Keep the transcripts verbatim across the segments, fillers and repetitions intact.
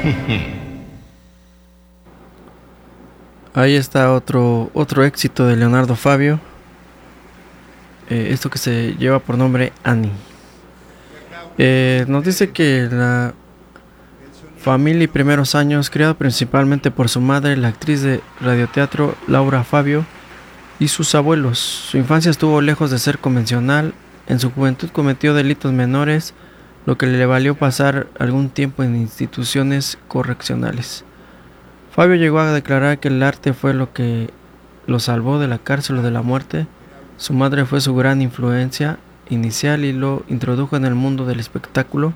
Ahí está otro, otro éxito de Leonardo Fabio. Eh, esto que se lleva por nombre Annie. Eh, nos dice que la familia y primeros años, criado principalmente por su madre, la actriz de radioteatro Laura Fabio, y sus abuelos. Su infancia estuvo lejos de ser convencional. En su juventud cometió delitos menores, lo que le valió pasar algún tiempo en instituciones correccionales. Fabio llegó a declarar que el arte fue lo que lo salvó de la cárcel o de la muerte. Su madre fue su gran influencia inicial y lo introdujo en el mundo del espectáculo.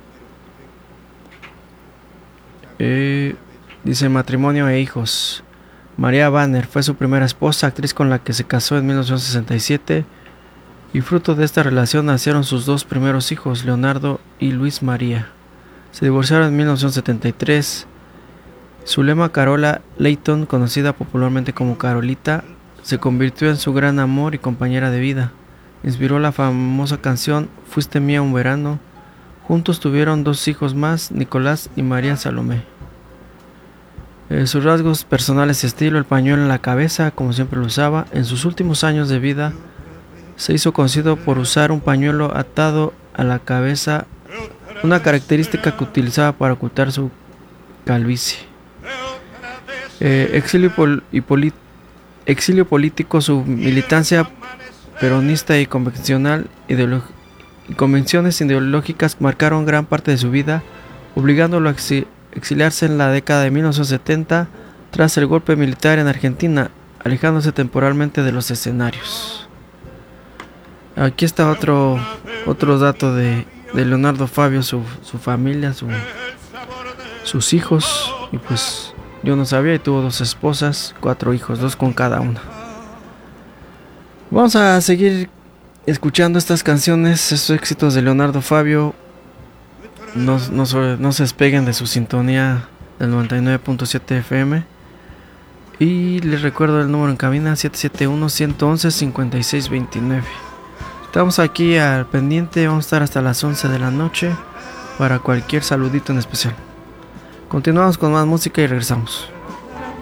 Eh, dice matrimonio e hijos. María Banner fue su primera esposa, actriz con la que se casó en mil novecientos sesenta y siete, y fruto de esta relación nacieron sus dos primeros hijos, Leonardo y Luis María. Se divorciaron en mil novecientos setenta y tres. Zulema Carola Layton, conocida popularmente como Carolita, se convirtió en su gran amor y compañera de vida. Inspiró la famosa canción Fuiste mía un verano. Juntos tuvieron dos hijos más, Nicolás y María Salomé. Eh, sus rasgos personales y estilo: el pañuelo en la cabeza, como siempre lo usaba. En sus últimos años de vida se hizo conocido por usar un pañuelo atado a la cabeza, una característica que utilizaba para ocultar su calvicie. Eh, exilio, pol- y poli- exilio político: su militancia peronista y convencional ideolo- y convenciones ideológicas marcaron gran parte de su vida, obligándolo a exi- exiliarse en la década de mil novecientos setenta tras el golpe militar en Argentina, alejándose temporalmente de los escenarios. Aquí está otro, otro dato de, de Leonardo Fabio, su, su familia, su, sus hijos. Y pues yo no sabía, y tuvo dos esposas, cuatro hijos, dos con cada una. Vamos a seguir escuchando estas canciones, estos éxitos de Leonardo Fabio. No, no, no se despeguen de su sintonía del noventa y nueve punto siete F M. Y les recuerdo el número en cabina: siete siete uno, uno uno uno, cinco seis dos nueve. Estamos aquí al pendiente, vamos a estar hasta las once de la noche para cualquier saludito en especial. Continuamos con más música y regresamos.